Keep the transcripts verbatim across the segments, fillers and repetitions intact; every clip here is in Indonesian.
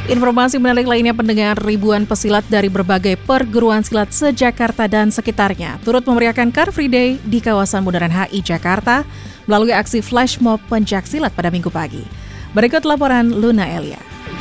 Informasi menarik lainnya, pendengar, ribuan pesilat dari berbagai perguruan silat se-Jakarta dan sekitarnya turut memeriahkan Car Free Day di kawasan Bundaran H I Jakarta melalui aksi flash mob pencaksilat pada Minggu pagi. Berikut laporan Luna Elia.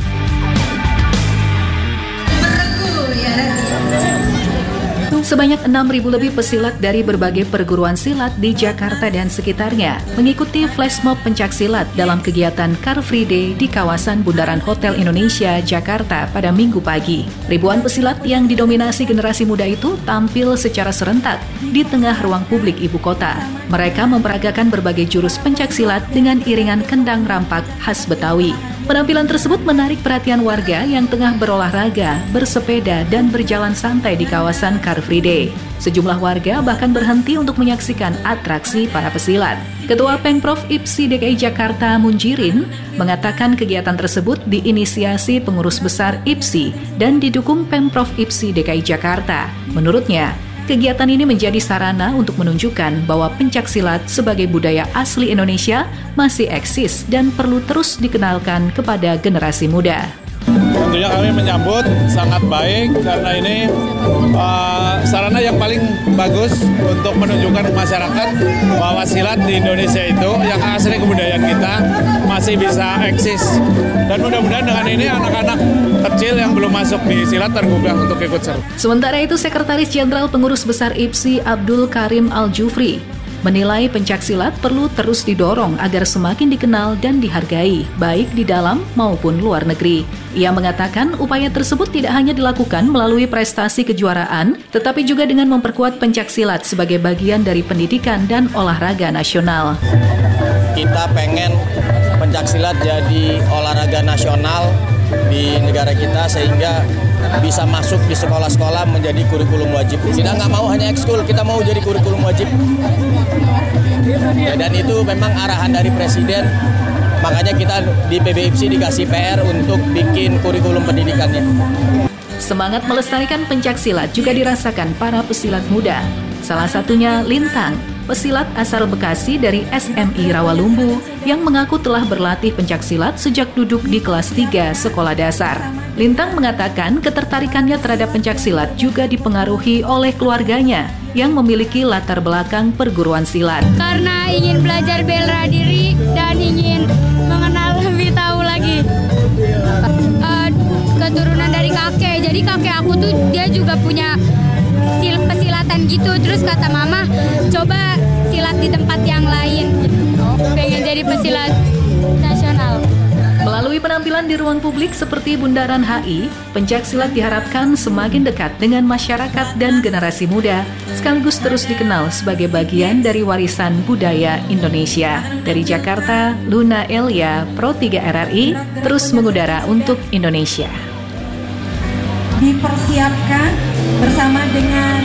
Sebanyak enam ribu lebih pesilat dari berbagai perguruan silat di Jakarta dan sekitarnya mengikuti flash mob pencaksilat dalam kegiatan Car Free Day di kawasan Bundaran Hotel Indonesia, Jakarta pada Minggu pagi. Ribuan pesilat yang didominasi generasi muda itu tampil secara serentak di tengah ruang publik ibu kota. Mereka memperagakan berbagai jurus pencaksilat dengan iringan kendang rampak khas Betawi. Penampilan tersebut menarik perhatian warga yang tengah berolahraga, bersepeda, dan berjalan santai di kawasan Car Free Day. Sejumlah warga bahkan berhenti untuk menyaksikan atraksi para pesilat. Ketua Pemprov I P S I D K I Jakarta Munjirin mengatakan kegiatan tersebut diinisiasi pengurus besar I P S I dan didukung Pemprov I P S I D K I Jakarta. Menurutnya, kegiatan ini menjadi sarana untuk menunjukkan bahwa pencaksilat sebagai budaya asli Indonesia masih eksis dan perlu terus dikenalkan kepada generasi muda. Tentunya kami menyambut sangat baik karena ini uh, sarana yang paling bagus untuk menunjukkan ke masyarakat bahwa silat di Indonesia itu yang asli kebudayaan kita masih bisa eksis. Dan mudah-mudahan dengan ini anak-anak kecil yang belum masuk di silat tergugah untuk ikut seru. Sementara itu, Sekretaris Jenderal Pengurus Besar I P S I Abdul Karim Al-Jufri menilai pencaksilat perlu terus didorong agar semakin dikenal dan dihargai, baik di dalam maupun luar negeri. Ia mengatakan upaya tersebut tidak hanya dilakukan melalui prestasi kejuaraan, tetapi juga dengan memperkuat pencaksilat sebagai bagian dari pendidikan dan olahraga nasional. Kita pengen pencaksilat jadi olahraga nasional di negara kita sehingga bisa masuk di sekolah-sekolah menjadi kurikulum wajib. Kita nggak mau hanya ekskul, kita mau jadi kurikulum wajib. Ya, dan itu memang arahan dari Presiden, makanya kita di P B I P S I dikasih P R untuk bikin kurikulum pendidikannya. Semangat melestarikan pencaksilat juga dirasakan para pesilat muda. Salah satunya Lintang, pesilat asal Bekasi dari S M I Rawalumbu yang mengaku telah berlatih pencaksilat sejak duduk di kelas tiga sekolah dasar. Lintang mengatakan ketertarikannya terhadap pencaksilat juga dipengaruhi oleh keluarganya yang memiliki latar belakang perguruan silat. Karena ingin belajar bela diri dan ingin mengenal lebih tahu lagi uh, keturunan dari kakek. Jadi kakek aku tuh dia juga punya sil pesilatan gitu. Terus kata mama, coba silat di tempat yang lain. Pengen jadi pesilat nasional. Melalui penampilan di ruang publik seperti Bundaran H I, pencaksilat diharapkan semakin dekat dengan masyarakat dan generasi muda, sekaligus terus dikenal sebagai bagian dari warisan budaya Indonesia. Dari Jakarta, Luna Elia, Pro tiga R R I, terus mengudara untuk Indonesia. Dipersiapkan bersama dengan